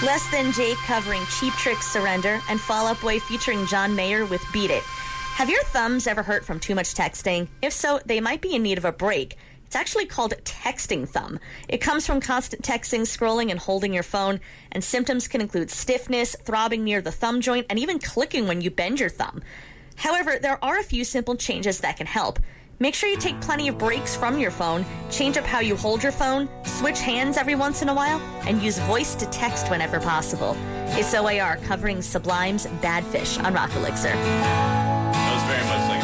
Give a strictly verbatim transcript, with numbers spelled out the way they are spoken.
Less Than Jake covering Cheap Trick's Surrender, and Fall Out Boy featuring John Mayer with Beat It. Have your thumbs ever hurt from too much texting? If so, they might be in need of a break. It's actually called texting thumb. It comes from constant texting, scrolling, and holding your phone, and symptoms can include stiffness, throbbing near the thumb joint, and even clicking when you bend your thumb. However, there are a few simple changes that can help. Make sure you take plenty of breaks from your phone, change up how you hold your phone, switch hands every once in a while, and use voice to text whenever possible. It's O A R covering Sublime's Bad Fish on Rock Elixir. That was very much like